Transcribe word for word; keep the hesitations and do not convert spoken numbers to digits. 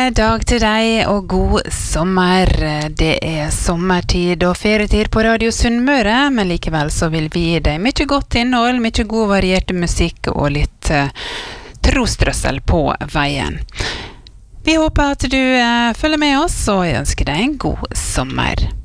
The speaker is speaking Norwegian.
dag til deg og god sommer. Det er sommertid og ferietid på Radio Sunnmøre, men likevel så vil vi gi deg mye godt innhold, mye god variert musikk og litt uh, trostrøssel på veien. Vi håper at du uh, følger med oss, og jeg ønsker deg en god sommer.